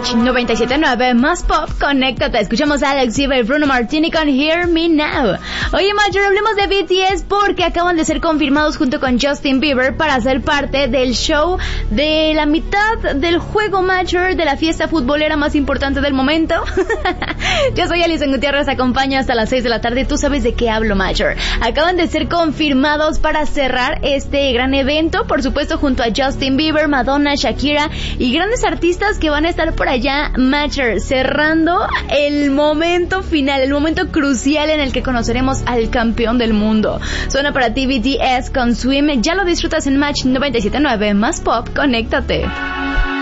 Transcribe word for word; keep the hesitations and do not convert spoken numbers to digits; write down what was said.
Match noventa y siete punto nueve más pop, conéctate. Escuchamos a Alex Silva y Bruno Martini con Hear Me Now. Oye, Major, hablemos de B T S porque acaban de ser confirmados junto con Justin Bieber para ser parte del show de la mitad del juego Major de la fiesta futbolera más importante del momento. Yo soy Alison Gutiérrez, acompaño hasta las seis de la tarde. Tú sabes de qué hablo, Major. Acaban de ser confirmados para cerrar este gran evento, por supuesto junto a Justin Bieber, Madonna, Shakira y grandes artistas que van a estar por allá, Major, cerrando el momento final, el momento crucial en el que conoceremos al campeón del mundo. Suena para ti B T S con Swim. Ya lo disfrutas en Match noventa y siete punto nueve más pop, conéctate.